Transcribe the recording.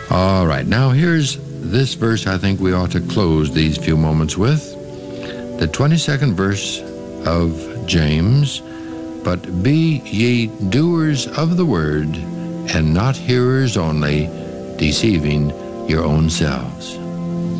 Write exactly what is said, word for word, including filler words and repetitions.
All right, now here's this verse I think we ought to close these few moments with. The twenty-second verse of James, "But be ye doers of the word, and not hearers only, deceiving your own selves."